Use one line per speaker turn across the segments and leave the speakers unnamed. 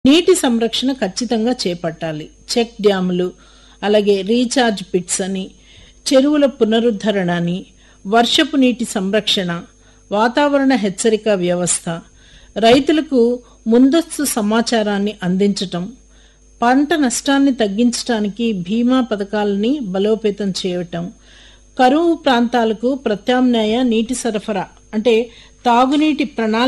నీటి సంరక్షణ ఖచ్చితంగా చేపట్టాలి. చెక్ డ్యాములు, అలాగే రీఛార్జ్ పిట్స్ అని, చెరువుల పునరుద్ధరణ అని, వర్షపు నీటి సంరక్షణ, వాతావరణ హెచ్చరిక వ్యవస్థ, రైతులకు ముందస్తు సమాచారాన్ని అందించటం, పంట నష్టాన్ని తగ్గించడానికి బీమా పథకాలని బలోపేతం చేయటం, కరువు ప్రాంతాలకు ప్రత్యామ్నాయ నీటి సరఫరా అంటే తాగునీటి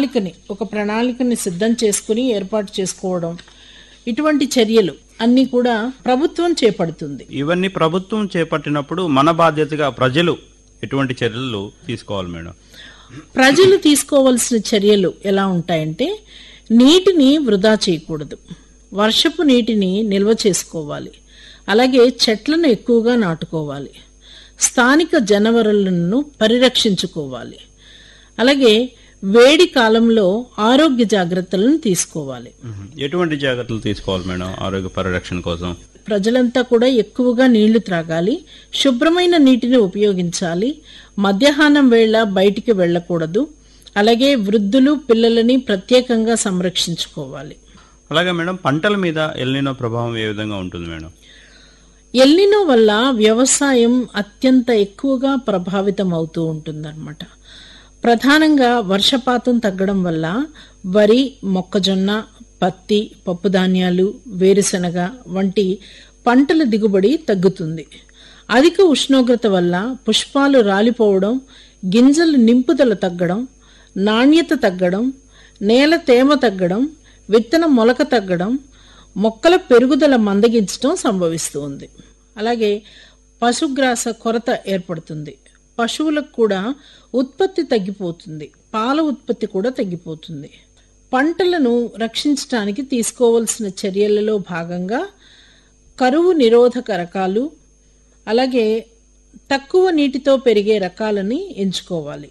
ప్రణాళికని సిద్ధం చేసుకుని ఏర్పాటు చేసుకోవడం, ఇటువంటి చర్యలు అన్ని కూడా ప్రభుత్వం చేపడుతుంది.
ఇవన్నీ ప్రభుత్వం చేపట్టినప్పుడు మన బాధ్యతగా ప్రజలు ఎటువంటి చర్యలు తీసుకోవాలి మేడం?
ప్రజలు తీసుకోవాల్సిన చర్యలు ఎలా ఉంటాయంటే, నీటిని వృధా చేయకూడదు, వర్షపు నీటిని నిల్వ చేసుకోవాలి, అలాగే చెట్లను ఎక్కువగా నాటుకోవాలి, స్థానిక జనవరులను పరిరక్షించుకోవాలి, అలాగే వేడి కాలంలో ఆరోగ్య జాగ్రత్తలను తీసుకోవాలి.
ఎటువంటి జాగ్రత్తలు తీసుకోవాలి మేడం ఆరోగ్య పరిరక్షణ కోసం?
ప్రజలంతా కూడా ఎక్కువగా నీళ్లు త్రాగాలి, శుభ్రమైన నీటిని ఉపయోగించాలి, మధ్యాహ్నం వేళ బయటికి వెళ్లకూడదు, అలాగే వృద్ధులు పిల్లలని ప్రత్యేకంగా సంరక్షించుకోవాలి.
అలాగే మేడం, పంటల మీద ఎల్నినో ప్రభావం ఏ విధంగా ఉంటుంది మేడం?
ఎల్నినో వల్ల వ్యవసాయం అత్యంత ఎక్కువగా ప్రభావితం అవుతూ ఉంటుందన్నమాట. ప్రధానంగా వర్షపాతం తగ్గడం వల్ల వరి, మొక్కజొన్న, పత్తి, పప్పుధాన్యాలు, వేరుశనగ వంటి పంటల దిగుబడి తగ్గుతుంది. అధిక ఉష్ణోగ్రత వల్ల పుష్పాలు రాలిపోవడం, గింజలు నింపుదల తగ్గడం, నాణ్యత తగ్గడం, నేల తేమ తగ్గడం, విత్తన మొలక తగ్గడం, మొక్కల పెరుగుదల మందగించడం సంభవిస్తుంది. అలాగే పశుగ్రాస కొరత ఏర్పడుతుంది. పశువులకు కూడా ఉత్పత్తి తగ్గిపోతుంది, పాల ఉత్పత్తి కూడా తగ్గిపోతుంది. పంటలను రక్షించడానికి తీసుకోవాల్సిన చర్యలలో భాగంగా కరువు నిరోధక రకాలు, అలాగే తక్కువ నీటితో పెరిగే రకాలని ఎంచుకోవాలి.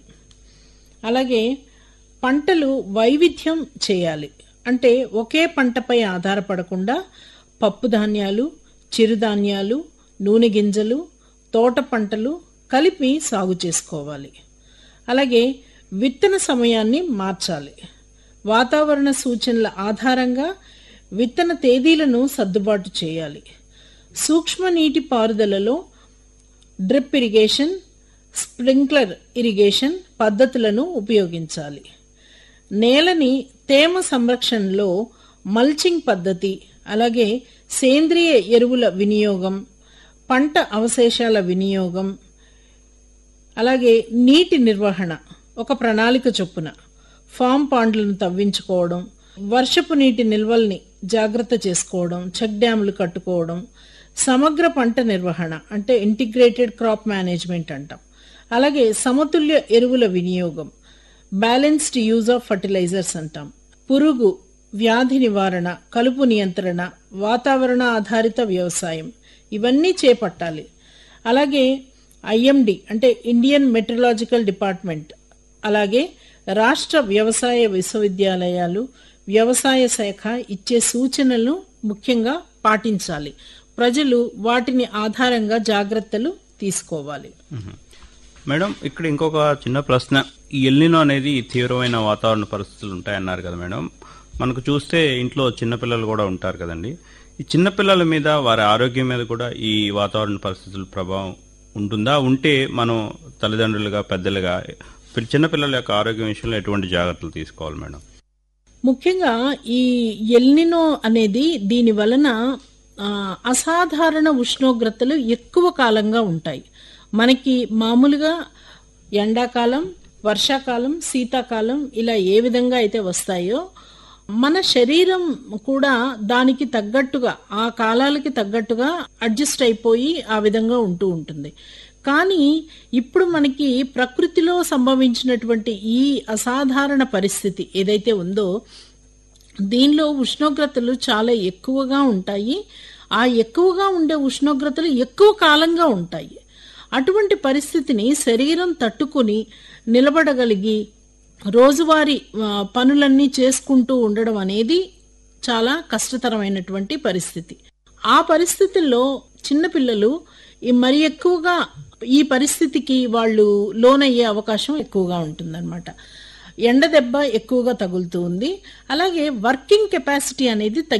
అలాగే పంటలు వైవిధ్యం చేయాలి, అంటే ఒకే పంటపై ఆధారపడకుండా పప్పు ధాన్యాలు, చిరుధాన్యాలు, నూనె గింజలు, తోట పంటలు కలిపి సాగు చేసుకోవాలి. అలాగే విత్తన సమయాన్ని మార్చాలి. వాతావరణ సూచనల ఆధారంగా విత్తన తేదీలను సర్దుబాటు చేయాలి. సూక్ష్మ నీటి పారుదలలో డ్రిప్ ఇరిగేషన్, స్ప్రింక్లర్ ఇరిగేషన్ పద్ధతులను ఉపయోగించాలి. నేలని తేమ సంరక్షణలో మల్చింగ్ పద్ధతి, అలాగే సేంద్రియ ఎరువుల వినియోగం, పంట అవశేషాల వినియోగం, అలాగే నీటి నిర్వహణ ఒక ప్రణాళిక చొప్పున ఫామ్ పాండ్లను తవ్వించుకోవడం, వర్షపు నీటి నిల్వల్ని జాగ్రత్త చేసుకోవడం, చెక్ డ్యాములు కట్టుకోవడం, సమగ్ర పంట నిర్వహణ అంటే ఇంటిగ్రేటెడ్ క్రాప్ మేనేజ్మెంట్ అంటాం, అలాగే సమతుల్య ఎరువుల వినియోగం, బ్యాలెన్స్డ్ యూజ్ ఆఫ్ ఫర్టిలైజర్స్ అంటాం, పురుగు వ్యాధి నివారణ, కలుపు నియంత్రణ, వాతావరణ ఆధారిత వ్యవసాయం ఇవన్నీ చేపట్టాలి. అలాగే ఐఎండి అంటే ఇండియన్ మెట్రలాజికల్ డిపార్ట్మెంట్, అలాగే రాష్ట్ర వ్యవసాయ విశ్వవిద్యాలయాలు, వ్యవసాయ శాఖ ఇచ్చే సూచనలను ముఖ్యంగా పాటించాలి. ప్రజలు వాటిని ఆధారంగా జాగ్రత్తలు తీసుకోవాలి.
మేడం, ఇక్కడ ఇంకొక చిన్న ప్రశ్న. ఈ ఎల్నినో అనేది తీవ్రమైన వాతావరణ పరిస్థితులు ఉంటాయన్నారు కదా మేడం. మనకు చూస్తే ఇంట్లో చిన్నపిల్లలు కూడా ఉంటారు కదండి. ఈ చిన్నపిల్లల మీద, వారి ఆరోగ్యం మీద కూడా ఈ వాతావరణ పరిస్థితుల ప్రభావం ఉంటుందా? ఉంటే మనం తల్లిదండ్రులుగా, పెద్దలుగా చిన్నపిల్లల యొక్క ఆరోగ్యం విషయంలో ఎటువంటి జాగ్రత్తలు తీసుకోవాలి మేడం?
ముఖ్యంగా ఈ ఎల్నినో అనేది దీని వలన అసాధారణ ఉష్ణోగ్రతలు ఎక్కువ కాలంగా ఉంటాయి. మనకి మామూలుగా ఎండాకాలం, వర్షాకాలం, శీతాకాలం ఇలా ఏ విధంగా అయితే వస్తాయో మన శరీరం కూడా దానికి తగ్గట్టుగా, ఆ కాలాలకి తగ్గట్టుగా అడ్జస్ట్ అయిపోయి ఆ విధంగా ఉంటూ ఉంటుంది. కానీ ఇప్పుడు మనకి ప్రకృతిలో సంభవించినటువంటి ఈ అసాధారణ పరిస్థితి ఏదైతే ఉందో దీనిలో ఉష్ణోగ్రతలు చాలా ఎక్కువగా ఉంటాయి. ఆ ఎక్కువగా ఉండే ఉష్ణోగ్రతలు ఎక్కువ కాలంగా ఉంటాయి. అటువంటి పరిస్థితిని శరీరం తట్టుకుని నిలబడగలిగి రోజువారీ పనులన్నీ చేసుకుంటూ ఉండడం అనేది చాలా కష్టతరమైనటువంటి పరిస్థితి. ఆ పరిస్థితుల్లో చిన్నపిల్లలు మరి ఎక్కువగా ఈ పరిస్థితికి వాళ్ళు లోనయ్యే అవకాశం ఎక్కువగా ఉంటుందన్నమాట. ఎండ దెబ్బ ఎక్కువగా తగులుతూ ఉంది. అలాగే వర్కింగ్ కెపాసిటీ అనేది